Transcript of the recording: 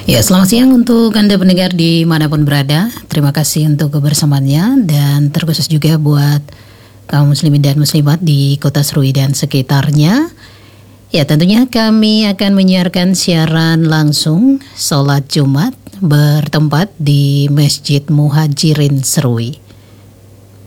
Ya, selamat siang untuk Anda pendengar dimanapun berada. Terima kasih untuk kebersamaannya dan terkhusus juga buat kaum muslimin dan muslimat di Kota Serui dan sekitarnya. Ya, tentunya kami akan menyiarkan siaran langsung sholat Jumat bertempat di Masjid Muhajirin Serui.